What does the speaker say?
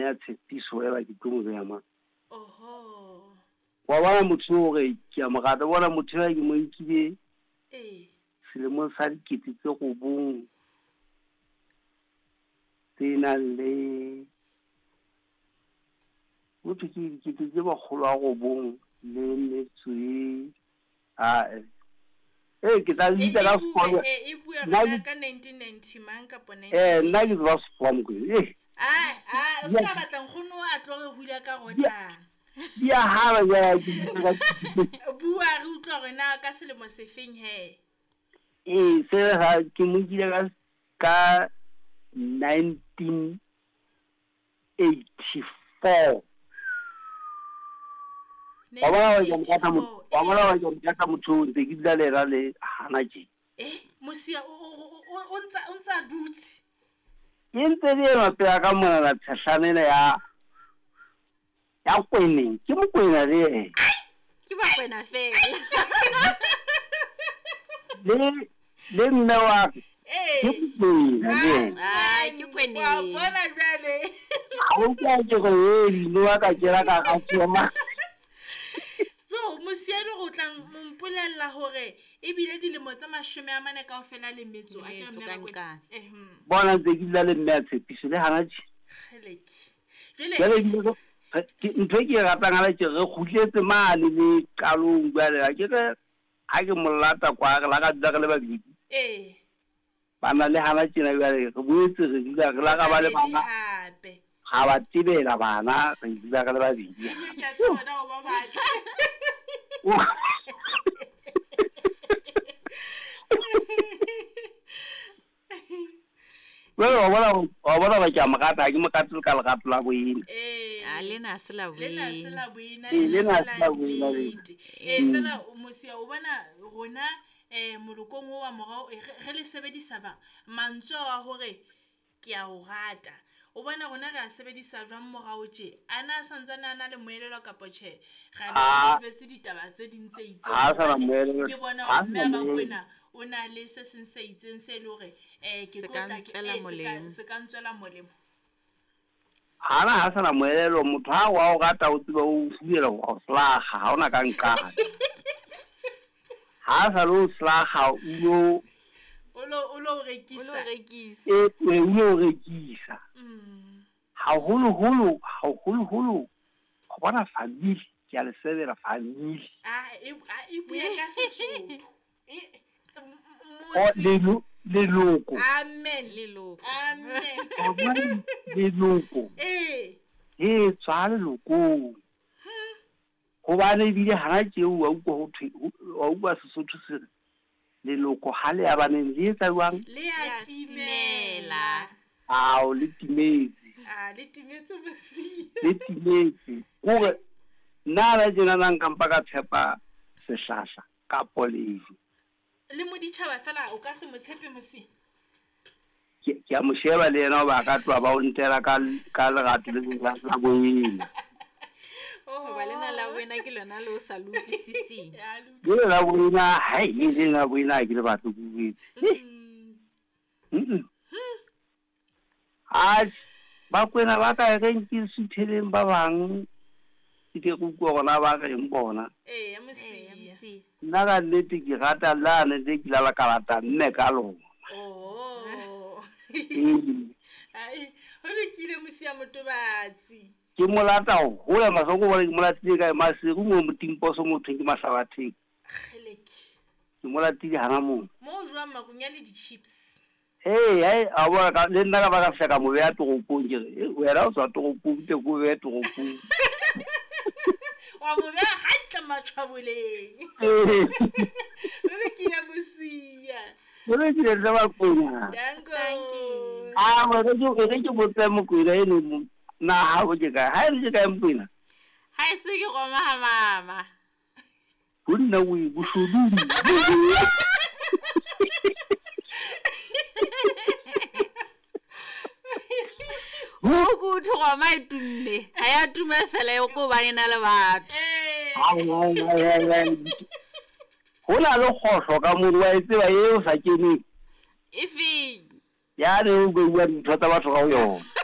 ya tshepiso e ba ke tlo mo beya mang. Oho. Wa bona motho o re ke a mo rata bona motho ya ke mo ikile selemo sa dikete tse go bong tsena le motho ke dikete tse ba kgolo a go bong le metswe ke tla ditla ka sefolo e bua ka 1990 mang ka 1990 nna ke ba sefolo go o ska batla nkgono a tlo re hula ka rotang dia hala ya bua re utlwa gore na ka selemo se feng he se ha ke mo dile ka 1984 wa bona wa ka motho ntse ke dila le ra le hana je mosia o ntsa dutse ke ntse le mapela ka mona la tshahlane ya kweneng ke mo kwena le ke ba kwena fela le nna wa ke kwena wa bona jale o ka ke go no wa ka jela ka ga tsoma so mosiane go tla mpolella hore e bile dilemo tsa 40 kaofela le metso a ke ka nka bona ntse ke dila le mme a tshepiso le hana je geleki jele ntho ke ratang ala ke re khutletse mane le qalong jale a ke re ha ke molata kwa re la ka dira le babedi bana le hana tsena jale re boetse re dira re la ka ba le bana ga ba tibela bana re dira ka le babedi ke tsona o ba batla wa bona ba ke amagata ke mo katse ka le gato la boine le na se la boina fela mosia o bona rona molokong wa morao ge le sebedisa ba mantswe wa hore ke a o rata o bona rona re a sebedisa jwang morao tje ana santsana ana le moelelo ka potche ga ba sebetse ditaba tse dintse itse ke bona mme ba kwena o na le se seng se itseng se le hore ke tlotla ke se ka ntswela molemo ana ha sana moelelo motho ha wa o rata o tsiba o fuela go slaga ha ona ka nka ha sa lo slaga o lo rekisa o rekisa ha holo go bona family ke a le sebela family e bua ka Sesotho leloko amen leloko tswa lelokong gobane bile hana tšeo wa utlwa Sesotho se re leloko ha le abaneng le etsa jwang le a timela le timetse le timetse mosia le timetse gore nna la jena nang kampa ka tshepa sehlahla ka poledi le moditšhaba fela o ka se mo tshepe mosia ke a mo sheba le yena ba ka tloa ba o ntela ka legato le la boina ba lena la boina ke lona le o sa lokisising le la boina hai le la boina ke le batho buetse ba kwena ba ka re nke sutheleng ba bang ke go gona ba ga bona mosia nna ka nnete ke rata lane le ke la karata mme ka lona ai ho lekile mosia motobatsi ke molata ho ya masoko ba ke molatile ka maseru mo motimposo motho ke masabatheng geleki ke molatile hana mo jwa makunya le di chips a bona ka le nna ka ba ka feka mo ya toropong ke re wena o sa toropong te go be toropong wa mo ya hatla matshwaboleng re ke ya mosia re ke le ba kwena thank you re ke botse mo kwena ene na ha o je ka ha re je ka mpina ha se ke go mama bunna we bushudu o go thwa mai tumme ha ya tumme fela yo go ba ena le batho hona le khosho ka mo wa itse ba e o sa kene ifi ya re o bua ntho tsa batho ka yona